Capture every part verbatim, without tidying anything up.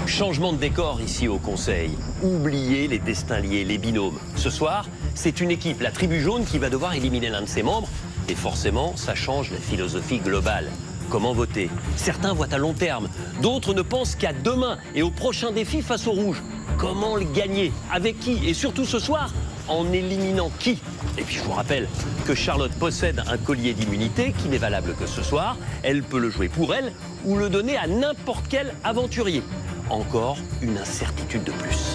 Changement de décor ici au Conseil. Oubliez les destins liés, les binômes. Ce soir, c'est une équipe, la Tribu Jaune, qui va devoir éliminer l'un de ses membres. Et forcément, ça change la philosophie globale. Comment voter? Certains voient à long terme, d'autres ne pensent qu'à demain et au prochain défi face au rouge. Comment le gagner? Avec qui? Et surtout ce soir, en éliminant qui? Et puis je vous rappelle que Charlotte possède un collier d'immunité qui n'est valable que ce soir. Elle peut le jouer pour elle ou le donner à n'importe quel aventurier. Encore une incertitude de plus.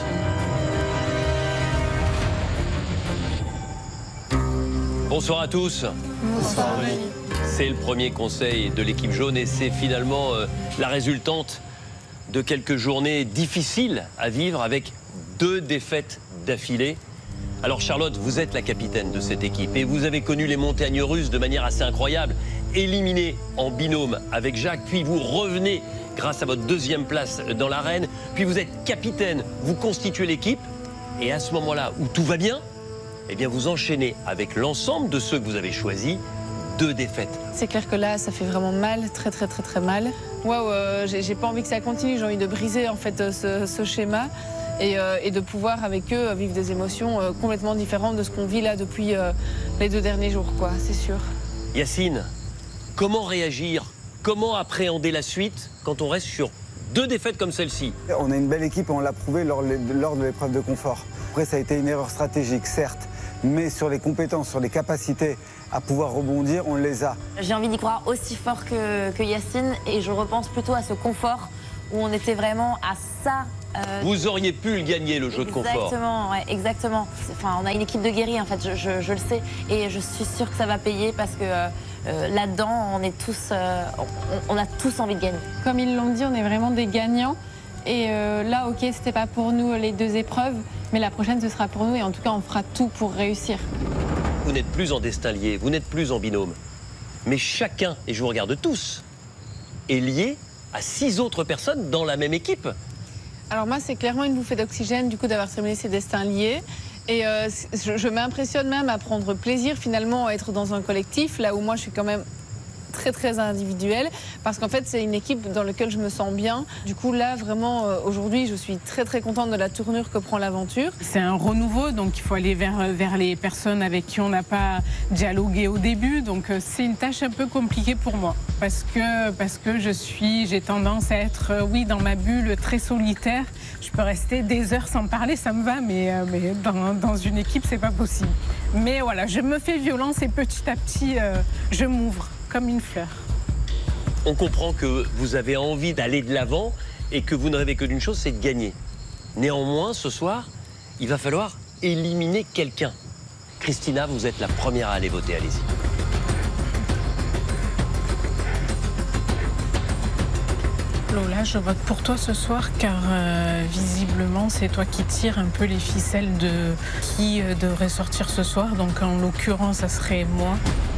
Bonsoir à tous. Bonsoir. C'est le premier conseil de l'équipe jaune et c'est finalement euh, la résultante de quelques journées difficiles à vivre avec deux défaites d'affilée. Alors Charlotte, vous êtes la capitaine de cette équipe et vous avez connu les montagnes russes de manière assez incroyable. Éliminé en binôme avec Jacques, puis vous revenez grâce à votre deuxième place dans l'arène, puis vous êtes capitaine, vous constituez l'équipe, et à ce moment-là où tout va bien, eh bien vous enchaînez avec l'ensemble de ceux que vous avez choisis, deux défaites. C'est clair que là, ça fait vraiment mal, très très très très mal. Waouh, euh, j'ai pas envie que ça continue, j'ai envie de briser en fait ce, ce schéma et, euh, et de pouvoir avec eux vivre des émotions euh, complètement différentes de ce qu'on vit là depuis euh, les deux derniers jours, quoi, c'est sûr. Yacine, comment réagir? Comment appréhender la suite quand on reste sur deux défaites comme celle-ci? On a une belle équipe et on l'a prouvé lors, lors de l'épreuve de confort. Après, ça a été une erreur stratégique, certes, mais sur les compétences, sur les capacités à pouvoir rebondir, on les a. J'ai envie d'y croire aussi fort que, que Yacine et je repense plutôt à ce confort où on était vraiment à ça. Euh... Vous auriez pu le gagner, le jeu exactement, de confort. Exactement, ouais, exactement. Enfin, on a une équipe de guerriers, en fait, je, je, je le sais. Et je suis sûre que ça va payer parce que euh, là-dedans, on est tous, euh, on, on a tous envie de gagner. Comme ils l'ont dit, on est vraiment des gagnants. Et euh, là, ok, c'était pas pour nous les deux épreuves, mais la prochaine, ce sera pour nous. Et en tout cas, on fera tout pour réussir. Vous n'êtes plus en destin lié, vous n'êtes plus en binôme. Mais chacun, et je vous regarde tous, est lié à six autres personnes dans la même équipe. Alors moi, c'est clairement une bouffée d'oxygène du coup d'avoir terminé ces destins liés. Et euh, je, je m'impressionne même à prendre plaisir finalement à être dans un collectif, là où moi je suis quand même très très individuelle, parce qu'en fait c'est une équipe dans laquelle je me sens bien. Du coup là vraiment euh, aujourd'hui je suis très très contente de la tournure que prend l'aventure. C'est un renouveau, donc il faut aller vers, vers les personnes avec qui on n'a pas dialogué au début, donc euh, c'est une tâche un peu compliquée pour moi, parce que, parce que je suis, j'ai tendance à être, euh, oui, dans ma bulle très solitaire. Je peux rester des heures sans parler, ça me va, mais, euh, mais dans, dans une équipe c'est pas possible. Mais voilà, je me fais violence et petit à petit euh, je m'ouvre comme une fleur. On comprend que vous avez envie d'aller de l'avant et que vous ne rêvez que d'une chose, c'est de gagner. Néanmoins, ce soir, il va falloir éliminer quelqu'un. Christina, vous êtes la première à aller voter, allez-y. Lola, je vote pour toi ce soir car euh, visiblement c'est toi qui tires un peu les ficelles de qui euh, devrait sortir ce soir. Donc en l'occurrence, ça serait moi.